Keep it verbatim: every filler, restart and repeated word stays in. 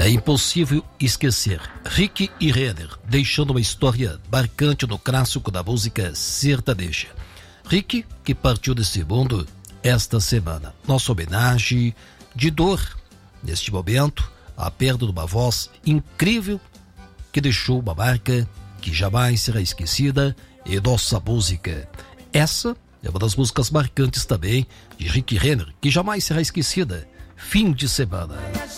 É impossível esquecer Rick e Renner, deixando uma história marcante no clássico da música sertaneja. Rick, que partiu desse mundo esta semana. Nossa homenagem de dor, neste momento, a perda de uma voz incrível que deixou uma marca que jamais será esquecida em nossa música. Essa é uma das músicas marcantes também de Rick Renner, que jamais será esquecida. Fim de semana.